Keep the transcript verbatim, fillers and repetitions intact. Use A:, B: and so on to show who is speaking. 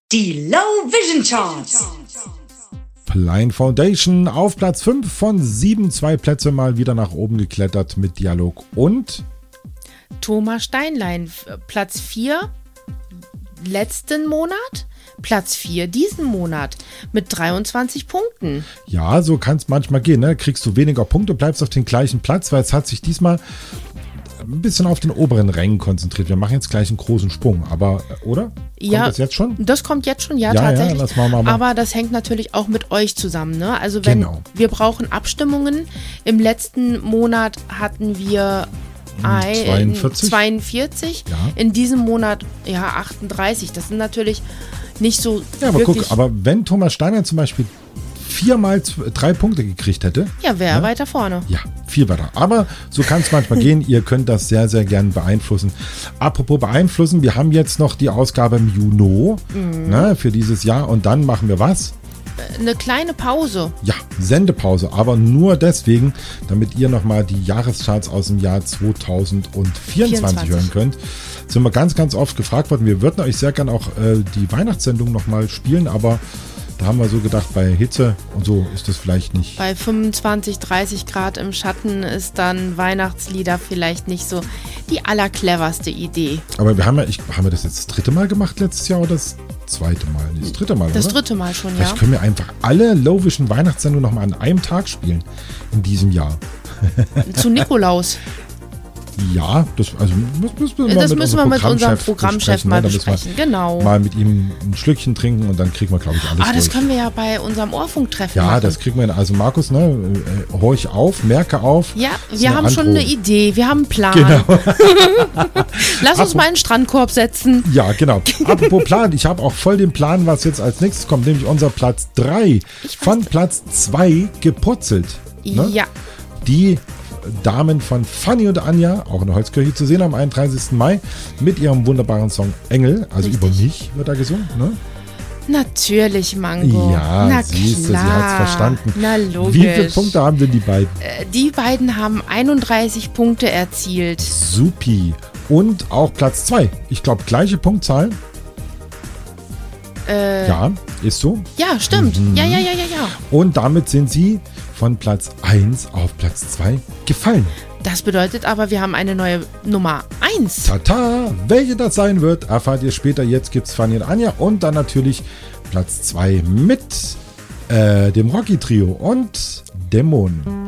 A: Die Low Vision Charts.
B: Blind Foundation auf Platz fünf von sieben, zwei Plätze mal wieder nach oben geklettert mit Dialog und
C: Thomas Steinlein, Platz vier letzten Monat, Platz vier diesen Monat mit dreiundzwanzig Punkten.
B: Ja, so kann es manchmal gehen, ne? Kriegst du weniger Punkte, bleibst auf den gleichen Platz, weil es hat sich diesmal ein bisschen auf den oberen Rängen konzentriert. Wir machen jetzt gleich einen großen Sprung, aber, oder? Kommt
C: ja,
B: das jetzt schon?
C: Das kommt jetzt schon, ja,
B: ja
C: tatsächlich.
B: Ja, lass mal mal.
C: Aber das hängt natürlich auch mit euch zusammen, ne? Also wenn
B: genau.
C: Wir brauchen Abstimmungen. Im letzten Monat hatten wir ein,
B: zweiundvierzig. zweiundvierzig.
C: Ja. In diesem Monat ja achtunddreißig. Das sind natürlich nicht so.
B: Ja, aber
C: wirklich
B: guck, aber wenn Thomas Steiner zum Beispiel viermal drei Punkte gekriegt hätte.
C: Ja, wäre ja? weiter vorne.
B: Ja, viel weiter. Aber so kann es manchmal gehen. Ihr könnt das sehr, sehr gern beeinflussen. Apropos beeinflussen, wir haben jetzt noch die Ausgabe im Juni mhm. ne, für dieses Jahr. Und dann machen wir was?
C: Eine kleine Pause.
B: Ja, Sendepause. Aber nur deswegen, damit ihr nochmal die Jahrescharts aus dem Jahr zweitausendvierundzwanzig vierundzwanzig hören könnt. Sind wir ganz, ganz oft gefragt worden. Wir würden euch sehr gern auch äh, die Weihnachtssendung nochmal spielen, aber da haben wir so gedacht, bei Hitze und so ist das vielleicht nicht.
C: Bei fünfundzwanzig, dreißig Grad im Schatten ist dann Weihnachtslieder vielleicht nicht so die allercleverste Idee.
B: Aber wir haben ja, ich, haben wir das jetzt das dritte Mal gemacht letztes Jahr oder das zweite Mal? Nee, das dritte Mal,
C: Das
B: oder?
C: dritte Mal schon,
B: vielleicht
C: ja.
B: Können wir einfach alle Low Vision Weihnachtssendungen nochmal an einem Tag spielen in diesem Jahr.
C: Zu Nikolaus.
B: Ja, das, also, müssen wir,
C: das
B: mit
C: müssen wir mit unserem Programmchef mal besprechen.
B: Ne?
C: Genau.
B: Mal mit ihm ein Schlückchen trinken und dann kriegen wir, glaube ich, alles
C: Ah, das
B: durch.
C: können wir ja bei unserem Ohrfunktreffen
B: ja,
C: machen.
B: Ja, das kriegen wir hin. Also Markus, ne, horch auf, merke auf.
C: Ja, wir haben schon eine Idee, wir haben einen Plan.
B: Genau.
C: Lass uns mal in den Strandkorb setzen.
B: Ja, genau. Apropos Plan, ich habe auch voll den Plan, was jetzt als nächstes kommt, nämlich unser Platz drei von Platz zwei gepurzelt. Ne?
C: Ja.
B: Die Damen von Fanny und Anja, auch in der Holzkirche zu sehen am einunddreißigsten Mai, mit ihrem wunderbaren Song Engel, also
C: Richtig.
B: Über mich wird da gesungen, ne?
C: Natürlich, Mango.
B: Ja,
C: Na
B: siehste,
C: klar.
B: sie hat es verstanden.
C: Na logisch.
B: Wie viele Punkte haben denn die beiden?
C: Äh, die beiden haben einunddreißig Punkte erzielt.
B: Supi. Und auch Platz zwei. Ich glaube, gleiche Punktzahl.
C: Äh,
B: ja, ist so.
C: Ja, stimmt. Mhm. Ja, ja, ja, ja, ja.
B: Und damit sind sie von Platz eins auf Platz zwei gefallen.
C: Das bedeutet aber, wir haben eine neue Nummer eins.
B: Tata! Welche das sein wird, erfahrt ihr später. Jetzt gibt's Fanny und Anja und dann natürlich Platz zwei mit äh, dem Rocky-Trio und Dämonen.